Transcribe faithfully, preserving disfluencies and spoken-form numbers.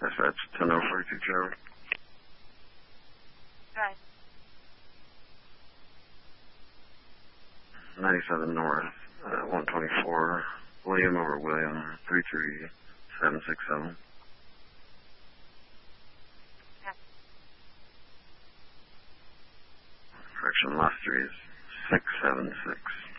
Dispatch ten oh forty-two Charlie. Right. ninety-seven North, uh, one twenty-four, William over William, three three seven six seven. Yeah. Correction, last three is six seven six.